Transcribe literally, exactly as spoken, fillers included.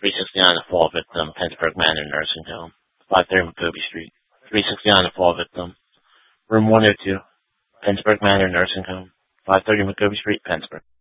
three sixty-nine the fall victim, Pennsburg Manor Nursing Home. five thirty McCovey Street. three sixty-nine the fall victim. Room one oh two, Pennsburg Manor Nursing Home. five thirty McCovey Street, Pennsburg.